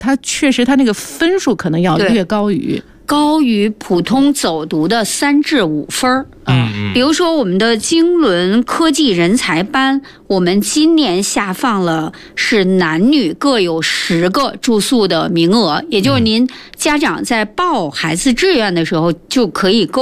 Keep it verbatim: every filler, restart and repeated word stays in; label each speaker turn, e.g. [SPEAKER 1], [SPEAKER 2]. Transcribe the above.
[SPEAKER 1] 它确实它那个分数可能要略高于
[SPEAKER 2] 高于普通走读的三至五分啊。
[SPEAKER 3] 嗯，
[SPEAKER 2] 比如说我们的经纶科技人才班，我们今年下放了是男女各有十个住宿的名额，也就是您家长在报孩子志愿的时候就可以勾